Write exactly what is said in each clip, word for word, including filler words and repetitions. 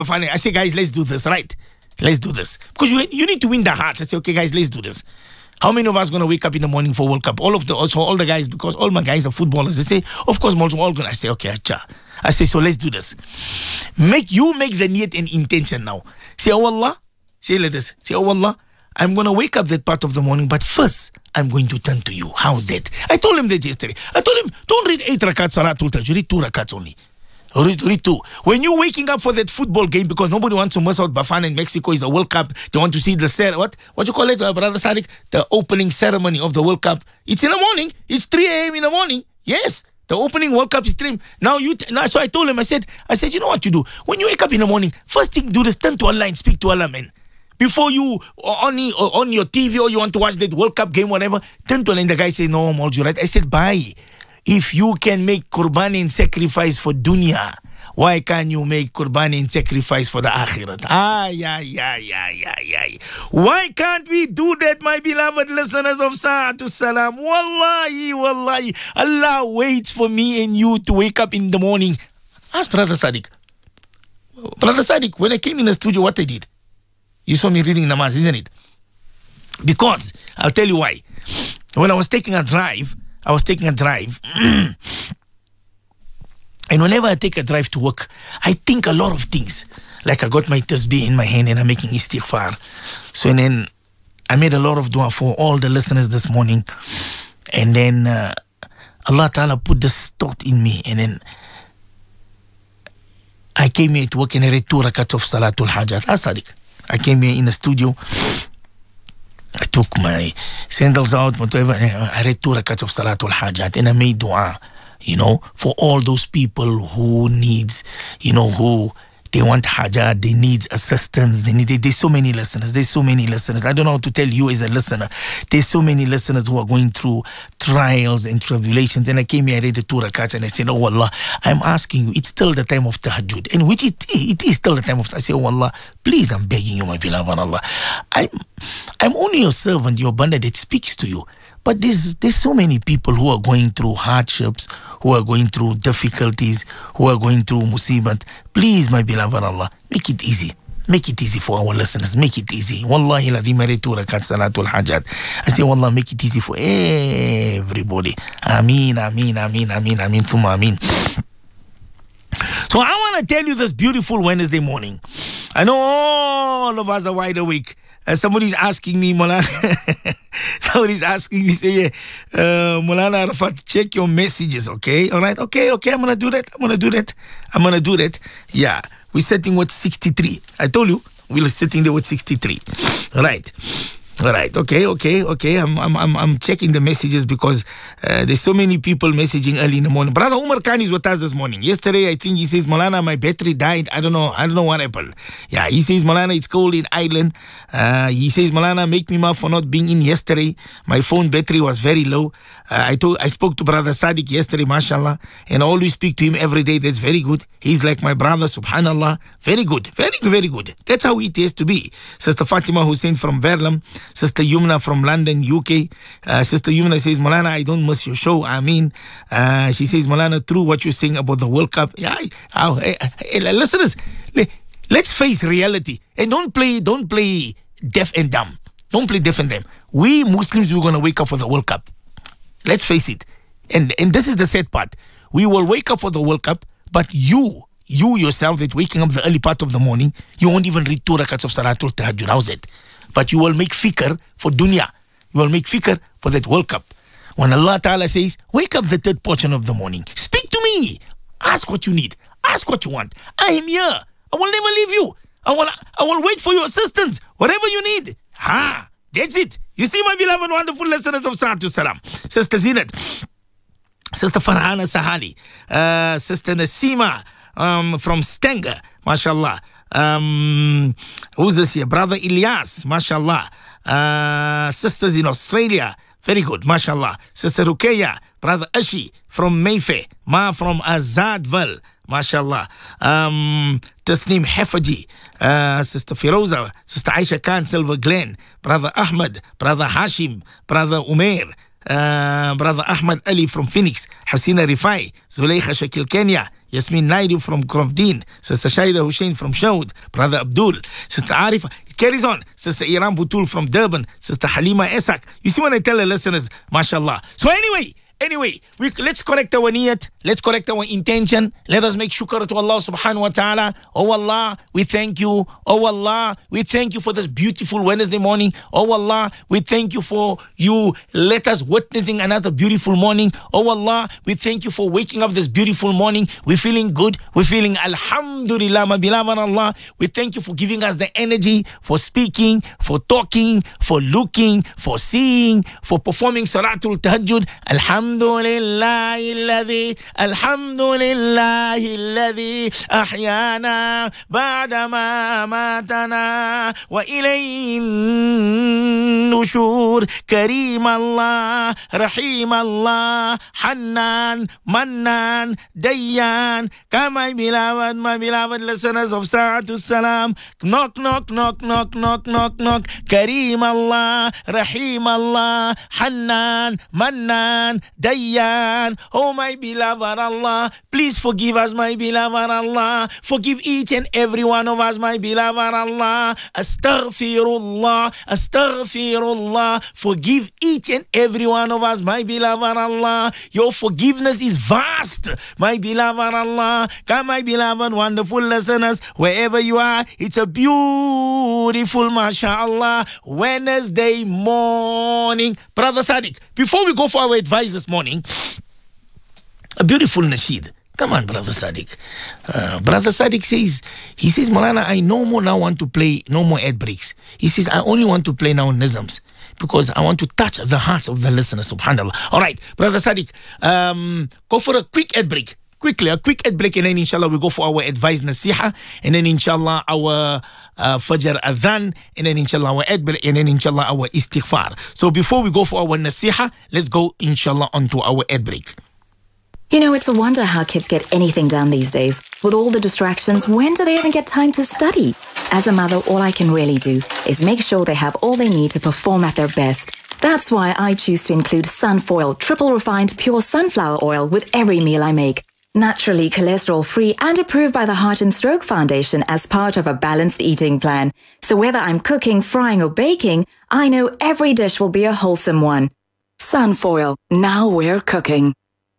Bafana. I say, guys, let's do this, right? Let's do this. Because you, you need to win the hearts. I say, okay, guys, let's do this. How many of us going to wake up in the morning for World Cup? All of the, also all the guys, because all my guys are footballers. They say, of course, we're all going to. I say, okay, acha. I say, so let's do this. Make you make the niyat and intention now. Say, oh Allah. Say like this. Say, oh Allah, I'm going to wake up that part of the morning, but first, I'm going to turn to you. How's that? I told him that yesterday. I told him, don't read eight rakats Salatul Tahajjud. Read two rakats only. Read, read two. When you're waking up for that football game, because nobody wants to miss out Bafana in Mexico is the World Cup. They want to see the cer- what what you call it, uh, Brother Sadiq? The opening ceremony of the World Cup. It's in the morning. It's three a.m. in the morning. Yes. The opening World Cup stream. Now you. T- now, so I told him. I said. I said. You know what you do? When you wake up in the morning, first thing do is turn to Allah and speak to Allah, man. Before you on on your T V or you want to watch that World Cup game, whatever, turn to Allah and the guy say, no, Molju, right? I said, bye. If you can make Qurbani and sacrifice for dunya, why can't you make Qurbani and sacrifice for the akhirat? Ah, yeah, yeah, yeah, yeah, yeah. Why can't we do that, my beloved listeners of Sa'atul Salam? Wallahi, wallahi. Allah waits for me and you to wake up in the morning. Ask Brother Sadiq. Brother Sadiq, when I came in the studio, what I did? You saw me reading namaz, isn't it? Because, I'll tell you why. When I was taking a drive, I was taking a drive. And whenever I take a drive to work, I think a lot of things. Like I got my tasbih in my hand and I'm making istighfar. So and then I made a lot of dua for all the listeners this morning. And then uh, Allah Ta'ala put this thought in me. And then I came here to work and I read two rakat of Salatul Hajat. Ah, Sadiq. I came here in the studio. I took my sandals out, whatever. I read two rakats of Salatul Hajat and I made dua, you know, for all those people who needs, you know, who they want hajat, they need assistance, they need, there's so many listeners, there's so many listeners. I don't know how to tell you as a listener. There's so many listeners who are going through trials and tribulations. And I came here, I read the two rakats and I said, oh Allah, I'm asking you, it's still the time of tahajjud. And which it is, it is still the time of, I say, oh Allah, please, I'm begging you, my beloved Allah. I'm, I'm only your servant, your banda that speaks to you. But there's, there's so many people who are going through hardships, who are going through difficulties, who are going through musibat. Please, my beloved Allah, make it easy. Make it easy for our listeners. Make it easy. Wallahi ladhi maritu rakat Salatul Hajat. I say, Wallah, make it easy for everybody. Ameen, ameen, ameen, ameen, ameen, thumma ameen. So I want to tell you this beautiful Wednesday morning. I know all of us are wide awake. Uh, somebody's asking me, Molana. somebody's asking me, say, uh, Molana Arafat, check your messages, okay? All right, okay, okay, I'm going to do that. I'm going to do that. I'm going to do that. Yeah, we're sitting with sixty-three. I told you, we're sitting there with sixty-three. All right. All right, okay, okay, okay. I'm I'm I'm, I'm checking the messages because uh, there's so many people messaging early in the morning. Brother Umar Khan is with us this morning. Yesterday, I think he says, Molana, my battery died. I don't know. I don't know what happened. Yeah, he says, Molana, it's cold in Ireland. Uh, he says, Molana, make me mad for not being in yesterday. My phone battery was very low. Uh, I told I spoke to Brother Sadiq yesterday, mashallah, and I always speak to him every day. That's very good. He's like my brother, subhanallah. Very good, very, very good. That's how it has to be. Sister Fatima Hussein from Verlam. Sister Yumna from London, U K. Uh, Sister Yumna says, Molana, I don't miss your show. I mean, uh, she says, Molana, true what you're saying about the World Cup. Yeah, I, I, I, I, listeners, let's face reality and don't play, don't play deaf and dumb. Don't play deaf and dumb. We Muslims, we're going to wake up for the World Cup. Let's face it. And, and this is the sad part. We will wake up for the World Cup, but you, you yourself, that waking up the early part of the morning, you won't even read two rakats of Salatul Tahajjud. How's it? But you will make fikr for dunya. You will make fikr for that World Cup. When Allah Ta'ala says, wake up the third portion of the morning. Speak to me. Ask what you need. Ask what you want. I am here. I will never leave you. I will, I will wait for your assistance. Whatever you need. Ha! That's it. You see, my beloved, wonderful listeners of Sa'atul Salam. Sister Zinat. Sister Farhana Sahali. Uh, Sister Nasima um, from Stenger. MashaAllah. Um, who's this here? Brother Ilyas, mashallah. Uh, sisters in Australia, very good, mashallah. Sister Rukeya, Brother Ashi from Mayfair, Ma from Azadville, mashallah. Um, Tasneem Hefaji, uh, Sister Firoza, Sister Aisha Khan, Silver Glen, Brother Ahmed, Brother Hashim, Brother Umair, uh, Brother Ahmad Ali from Phoenix, Hasina Rifai, Zuleikha Shakil Kenya, Yasmin Naidu from Krovdin, Sister Shaida Hussein from Shaud, Brother Abdul, Sister Arifa, it carries on, Sister Iram Butul from Durban, Sister Halima Esak. You see when I tell the listeners, mashallah. So anyway, Anyway, we, let's correct our niyat, let's correct our intention. Let us make shukr to Allah subhanahu wa ta'ala. Oh Allah, we thank you. Oh Allah, we thank you for this beautiful Wednesday morning. Oh Allah, we thank you for you let us witnessing another beautiful morning. Oh Allah, we thank you for waking up this beautiful morning. We're feeling good. We're feeling alhamdulillah, my beloved Allah. We thank you for giving us the energy, for speaking, for talking, for looking, for seeing, for performing Salatul Tahajjud. Alhamdulillah. الحمد لله الذي الحمد لله الذي أحيانا بعدما ماتنا وإليه النشور كريم الله رحيم الله حنان منان ديان. Come my beloved, my beloved listeners of Sa'atul Salam, knock knock knock knock knock knock knock. كريم الله رحيم الله حنان منان Dayan. Oh my beloved Allah, please forgive us, my beloved Allah. Forgive each and every one of us, my beloved Allah. Astaghfirullah, astaghfirullah. Forgive each and every one of us, my beloved Allah. Your forgiveness is vast, my beloved Allah. Come, my beloved, wonderful listeners, wherever you are, it's a beautiful, mashallah, Wednesday morning. Brother Sadiq, before we go for our advice this morning, a beautiful nasheed. Come on, Brother Sadiq. Uh, Brother Sadiq says, he says, Malana, I no more now want to play, no more ad breaks. He says, I only want to play now nizams because I want to touch the hearts of the listeners, subhanAllah. All right, Brother Sadiq, um, go for a quick ad break. Quickly, a quick ad break, and then inshallah we go for our advice nasiha, and then inshallah our uh, fajr adhan, and then inshallah our ad break, and then inshallah our istighfar. So before we go for our nasiha, let's go inshallah onto our ad break. You know, it's a wonder how kids get anything done these days. With all the distractions, when do they even get time to study? As a mother, all I can really do is make sure they have all they need to perform at their best. That's why I choose to include Sunfoil triple refined pure sunflower oil with every meal I make. Naturally cholesterol-free and approved by the Heart and Stroke Foundation as part of a balanced eating plan. So whether I'm cooking, frying or baking, I know every dish will be a wholesome one. Sunfoil, now we're cooking.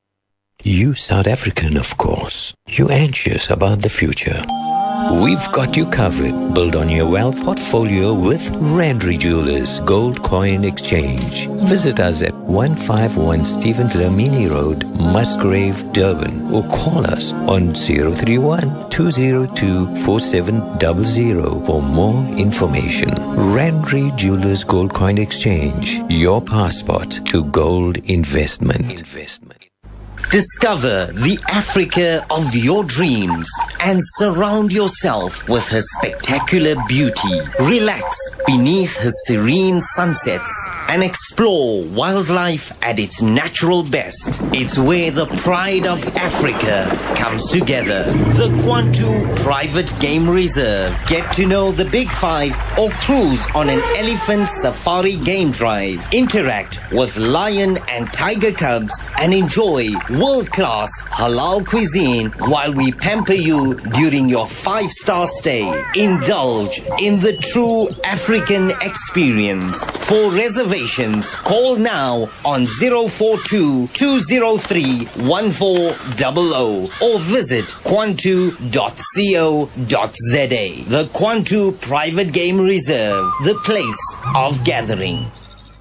You South African, of course. You anxious about the future. We've got you covered. Build on your wealth portfolio with Randry Jewelers Gold Coin Exchange. Visit us at one fifty-one Stephen Dlamini Road, Musgrave, Durban, or call us on zero three one, two zero two, four seven zero zero for more information. Randry Jewelers Gold Coin Exchange, your passport to gold investment. Investment. Discover the Africa of your dreams and surround yourself with her spectacular beauty. Relax beneath her serene sunsets and explore wildlife at its natural best. It's where the pride of Africa comes together. The Kwantu Private Game Reserve. Get to know the Big Five or cruise on an elephant safari game drive. Interact with lion and tiger cubs and enjoy world-class halal cuisine while we pamper you during your five-star stay. Indulge in the true African experience. For reservations, call now on zero four two, two zero three, one four zero zero or visit kwantu dot co dot za. The Kwantu Private Game Reserve, the place of gathering.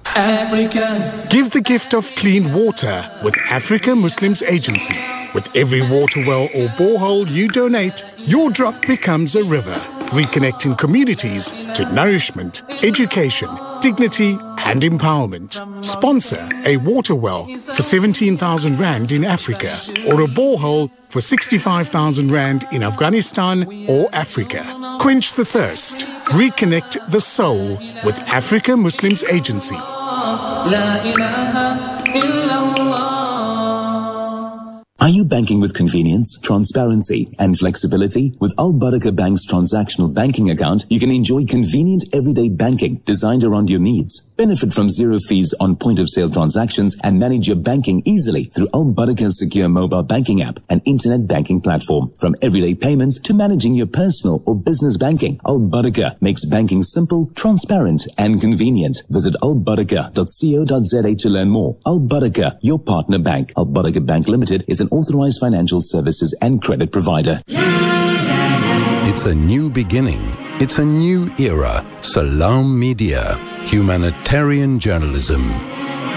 Africa. Give the gift of clean water with Africa Muslims Agency. With every water well or borehole you donate, your drop becomes a river, reconnecting communities to nourishment, education, dignity and empowerment. Sponsor a water well for seventeen thousand rand in Africa or a borehole for sixty-five thousand rand in Afghanistan or Africa. Quench the thirst. Reconnect the soul with Africa Muslims Agency. La ilaha illallah. Are you banking with convenience, transparency, and flexibility? With Al Barakah Bank's transactional banking account, you can enjoy convenient everyday banking designed around your needs. Benefit from zero fees on point-of-sale transactions and manage your banking easily through Al Barakah's secure mobile banking app and internet banking platform. From everyday payments to managing your personal or business banking, Al Barakah makes banking simple, transparent, and convenient. Visit al barakah dot co dot za to learn more. Al Barakah, your partner bank. Al Barakah Bank Limited is an authorized financial services and credit provider. It's a new beginning. It's a new era. Salam Media. Humanitarian journalism.